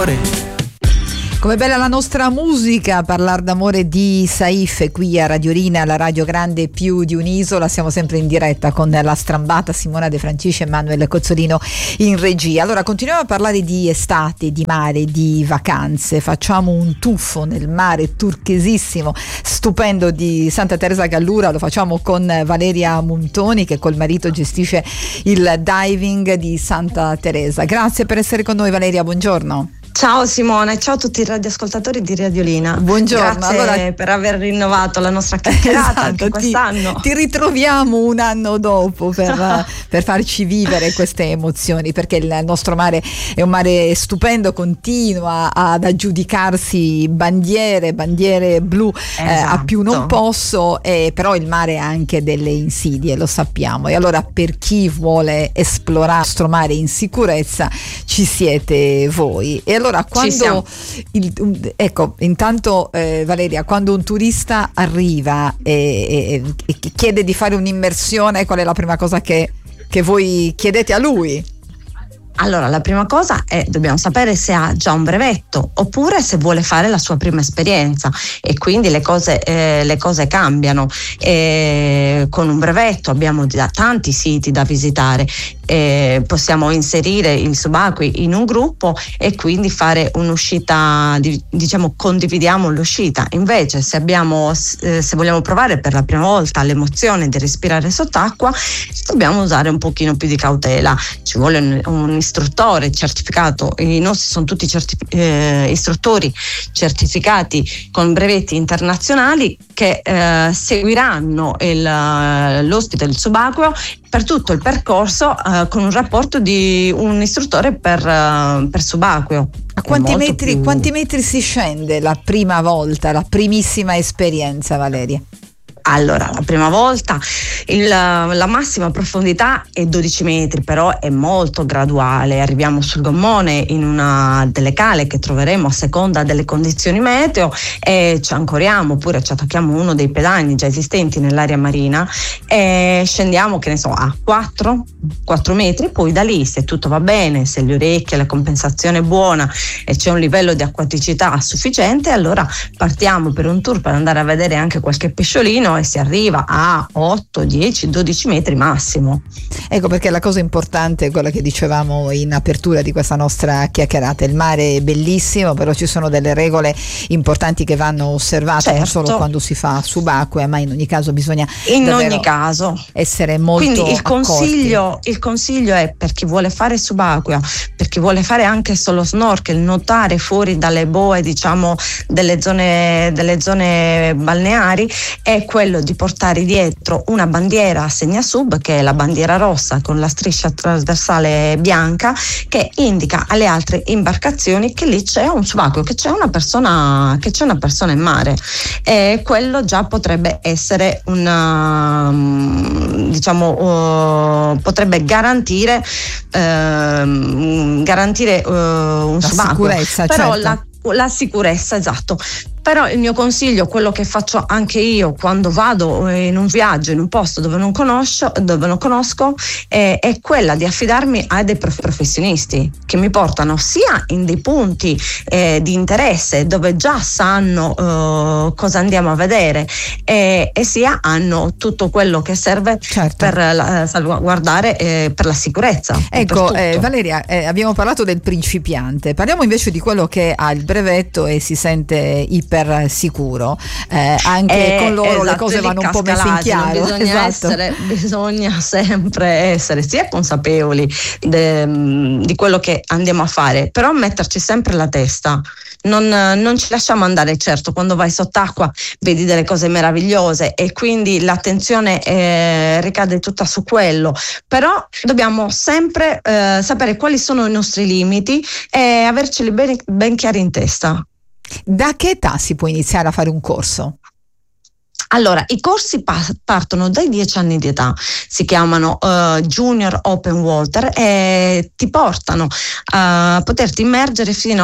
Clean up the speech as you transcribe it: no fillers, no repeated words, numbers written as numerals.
d'amore. Come bella la nostra musica, Parlar d'amore di Saif qui a Radio Rina, la radio grande più di un'isola. Siamo sempre in diretta con la strambata Simona De Francisci e Manuel Cozzolino in regia. Allora, continuiamo a parlare di estate, di mare, di vacanze. Facciamo un tuffo nel mare turchesissimo, stupendo di Santa Teresa Gallura. Lo facciamo con Valeria Muntoni, che col marito gestisce il diving di Santa Teresa. Grazie per essere con noi, Valeria, buongiorno. Ciao Simona e ciao a tutti i radioascoltatori di Radiolina. Buongiorno. Grazie per aver rinnovato la nostra chiacchierata anche quest'anno. Ti ritroviamo un anno dopo per farci vivere queste emozioni, perché il nostro mare è un mare stupendo, continua ad aggiudicarsi bandiere blu, a più non posso, però il mare ha anche delle insidie, lo sappiamo. E allora, per chi vuole esplorare il nostro mare in sicurezza, ci siete voi. E allora, quando intanto Valeria, quando un turista arriva e chiede di fare un'immersione, qual è la prima cosa che voi chiedete a lui? Allora, la prima cosa è dobbiamo sapere se ha già un brevetto oppure se vuole fare la sua prima esperienza, e quindi le cose cambiano. Con un brevetto abbiamo tanti siti da visitare, possiamo inserire il subacquei in un gruppo e quindi fare un'uscita, condividiamo l'uscita. Invece se vogliamo provare per la prima volta l'emozione di respirare sott'acqua, dobbiamo usare un pochino più di cautela. Ci vuole un istruttore certificato. I nostri sono tutti istruttori certificati con brevetti internazionali che seguiranno l'ospite del subacqueo per tutto il percorso, con un rapporto di un istruttore per subacqueo. A quanti metri si scende la prima volta, la primissima esperienza, Valeria? Allora, la prima volta la massima profondità è 12 metri, però è molto graduale. Arriviamo sul gommone in una delle cale che troveremo a seconda delle condizioni meteo e ci ancoriamo, oppure ci attacchiamo a uno dei pedagni già esistenti nell'area marina e scendiamo, a 4 metri. Poi da lì, se tutto va bene, se le orecchie, la compensazione è buona e c'è un livello di acquaticità sufficiente, allora partiamo per un tour per andare a vedere anche qualche pesciolino e si arriva a 8, 10, 12 metri massimo. Ecco perché la cosa importante è quella che dicevamo in apertura di questa nostra chiacchierata. Il mare è bellissimo, però ci sono delle regole importanti che vanno osservate, non solo quando si fa subacquea, ma in ogni caso bisogna essere molto Quindi il accorti. consiglio è, per chi vuole fare subacquea, per chi vuole fare anche solo snorkel, nuotare fuori dalle boe, delle zone balneari, è quello di portare dietro una bandiera a segnasub, che è la bandiera rossa con la striscia trasversale bianca, che indica alle altre imbarcazioni che lì c'è un subacqueo, che c'è una persona in mare. E quello già potrebbe essere potrebbe garantire un subacqueo. Sicurezza, però certo. La sicurezza, esatto. Però il mio consiglio, quello che faccio anche io quando vado in un viaggio in un posto dove non conosco, è quella di affidarmi a dei professionisti che mi portano sia in dei punti di interesse dove già sanno cosa andiamo a vedere, e sia hanno tutto quello che serve per salvaguardare per la sicurezza. Ecco, Valeria, abbiamo parlato del principiante, parliamo invece di quello che ha il brevetto e si sente iper sicuro. Anche con loro le cose vanno un po' messe in chiaro. Bisogna sempre essere sia consapevoli di quello che andiamo a fare, però metterci sempre la testa. Non ci lasciamo andare. Certo, quando vai sott'acqua vedi delle cose meravigliose e quindi l'attenzione ricade tutta su quello, però dobbiamo sempre sapere quali sono i nostri limiti e averceli ben chiari in testa. Da che età si può iniziare a fare un corso? Allora, i corsi partono dai 10 anni di età, si chiamano Junior Open Water e ti portano a poterti immergere fino